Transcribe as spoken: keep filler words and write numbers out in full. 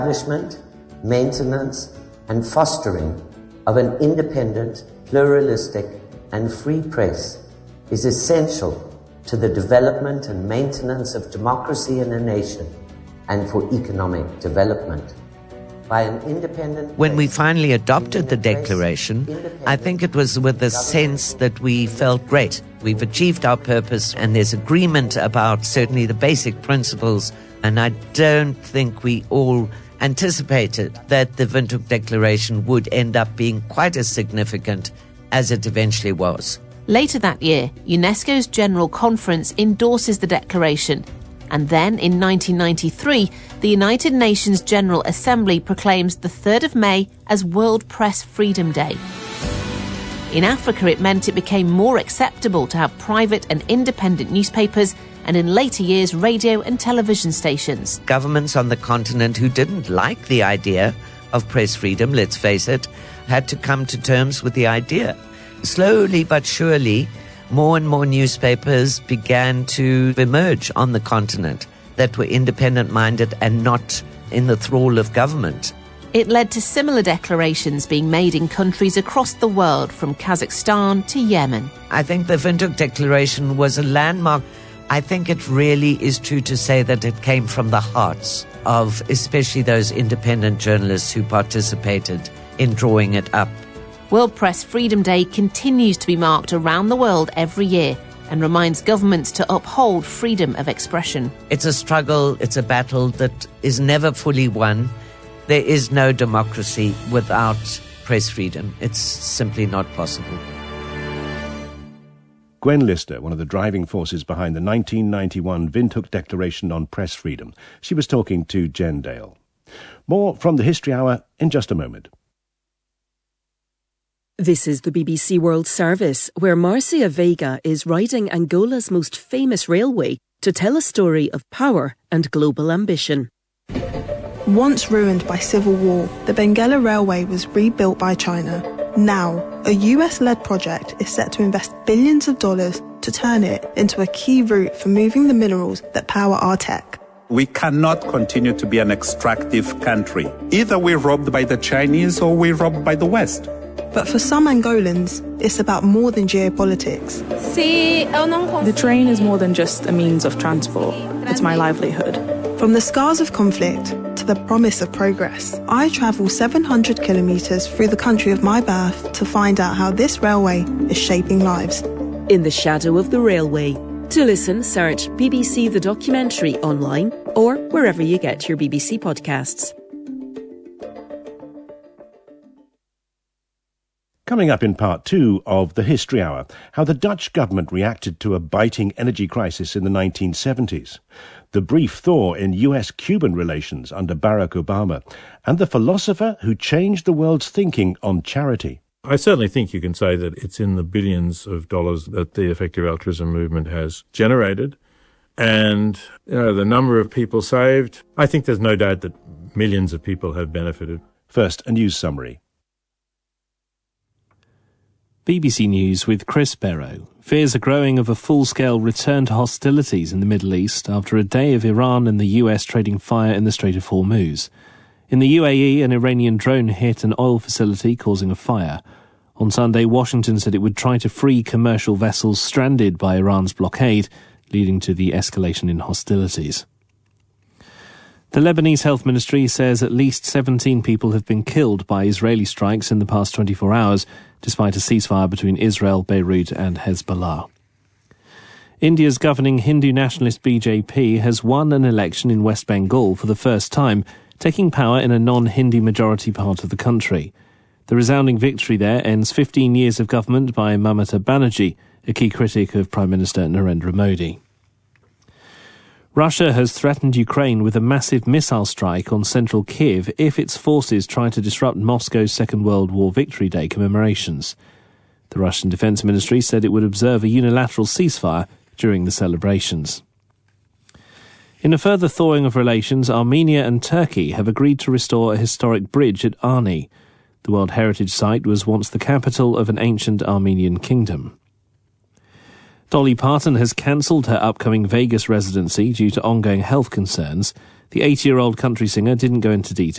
establishment, maintenance, and fostering of an independent, pluralistic, and free press is essential to the development and maintenance of democracy in a nation and for economic development. By an independent When we press, finally adopted the press, declaration, I think it was with the sense that we felt great. We've achieved our purpose and there's agreement about certainly the basic principles, and I don't think we all anticipated that the Windhoek Declaration would end up being quite as significant as it eventually was. Later that year, UNESCO's General Conference endorses the declaration, and then in nineteen ninety-three, the United Nations General Assembly proclaims the third of May as World Press Freedom Day. In Africa, it meant it became more acceptable to have private and independent newspapers, and in later years, radio and television stations. Governments on the continent who didn't like the idea of press freedom, let's face it, had to come to terms with the idea. Slowly but surely, more and more newspapers began to emerge on the continent that were independent-minded and not in the thrall of government. It led to similar declarations being made in countries across the world, from Kazakhstan to Yemen. I think the Windhoek Declaration was a landmark. I think it really is true to say that it came from the hearts of especially those independent journalists who participated in drawing it up. World Press Freedom Day continues to be marked around the world every year and reminds governments to uphold freedom of expression. It's a struggle, it's a battle that is never fully won. There is no democracy without press freedom. It's simply not possible. Gwen Lister, one of the driving forces behind the nineteen ninety-one Windhoek Declaration on Press Freedom. She was talking to Jen Dale. More from the History Hour in just a moment. This is the B B C World Service, where Marcia Vega is riding Angola's most famous railway to tell a story of power and global ambition. Once ruined by civil war, the Benguela Railway was rebuilt by China. Now, a U S-led project is set to invest billions of dollars to turn it into a key route for moving the minerals that power our tech. We cannot continue to be an extractive country. Either we're robbed by the Chinese or we're robbed by the West. But for some Angolans, it's about more than geopolitics. The train is more than just a means of transport. It's my livelihood. From the scars of conflict to the promise of progress, I travel seven hundred kilometres through the country of my birth to find out how this railway is shaping lives. In the shadow of the railway. To listen, search B B C The Documentary online or wherever you get your B B C podcasts. Coming up in part two of the History Hour, how the Dutch government reacted to a biting energy crisis in the nineteen seventies, the brief thaw in U S-Cuban relations under Barack Obama, and the philosopher who changed the world's thinking on charity. I certainly think you can say that it's in the billions of dollars that the effective altruism movement has generated. And you know, the number of people saved, I think there's no doubt that millions of people have benefited. First, a news summary. B B C News with Chris Barrow. Fears are growing of a full-scale return to hostilities in the Middle East after a day of Iran and the U S trading fire in the Strait of Hormuz. In the U A E, an Iranian drone hit an oil facility, causing a fire. On Sunday, Washington said it would try to free commercial vessels stranded by Iran's blockade, leading to the escalation in hostilities. The Lebanese Health Ministry says at least seventeen people have been killed by Israeli strikes in the past twenty-four hours, despite a ceasefire between Israel, Beirut and Hezbollah. India's governing Hindu nationalist B J P has won an election in West Bengal for the first time, taking power in a non-Hindi majority part of the country. The resounding victory there ends fifteen years of government by Mamata Banerjee, a key critic of Prime Minister Narendra Modi. Russia has threatened Ukraine with a massive missile strike on central Kiev if its forces try to disrupt Moscow's Second World War Victory Day commemorations. The Russian Defense Ministry said it would observe a unilateral ceasefire during the celebrations. In a further thawing of relations, Armenia and Turkey have agreed to restore a historic bridge at Ani. The World Heritage Site was once the capital of an ancient Armenian kingdom. Dolly Parton has cancelled her upcoming Vegas residency due to ongoing health concerns. The eighty-year-old country singer didn't go into detail.